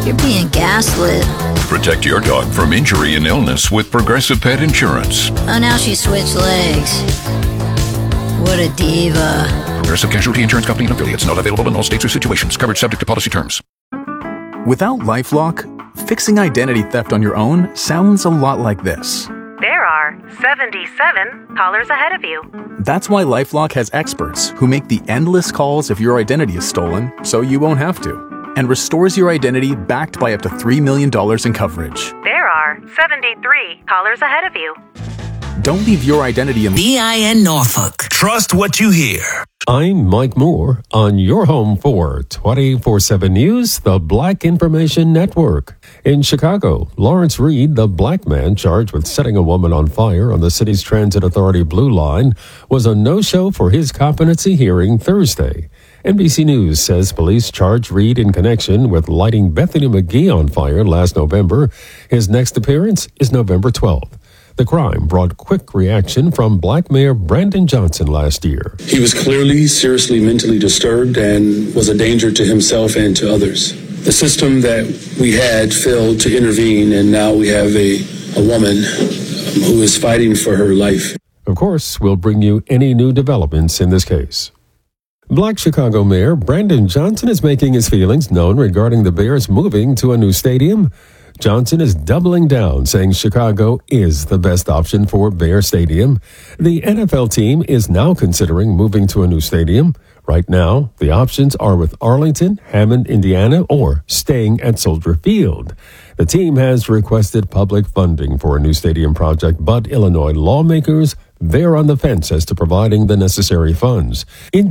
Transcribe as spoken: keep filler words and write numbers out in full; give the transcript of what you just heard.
You're being gaslit. Protect your dog from injury and illness with Progressive Pet Insurance. Oh, now she switched legs. What a diva. Progressive Casualty Insurance Company and affiliates. Not available in all states or situations. Coverage subject to policy terms. Without LifeLock, fixing identity theft on your own sounds a lot like this. There are seventy-seven callers ahead of you. That's why LifeLock has experts who make the endless calls if your identity is stolen, so you won't have to, and restores your identity backed by up to three million dollars in coverage. There are seventy-three callers ahead of you. Don't leave your identity in B I N Norfolk. Trust what you hear. I'm Mike Moore on your home for twenty-four seven News, the Black Information Network. In Chicago, Lawrence Reed, the black man charged with setting a woman on fire on the city's Transit Authority Blue Line, was a no-show for his competency hearing Thursday. N B C News says police charged Reed in connection with lighting Bethany McGee on fire last November. His next appearance is November twelfth. The crime brought quick reaction from Black Mayor Brandon Johnson last year. He was clearly seriously mentally disturbed and was a danger to himself and to others. The system that we had failed to intervene, and now we have a, a woman um, who is fighting for her life. Of course, we'll bring you any new developments in this case. Black Chicago Mayor Brandon Johnson is making his feelings known regarding the Bears moving to a new stadium. Johnson is doubling down, saying Chicago is the best option for Bear Stadium. The N F L team is now considering moving to a new stadium. Right now, the options are with Arlington, Hammond, Indiana, or staying at Soldier Field. The team has requested public funding for a new stadium project, but Illinois lawmakers, they're on the fence as to providing the necessary funds. In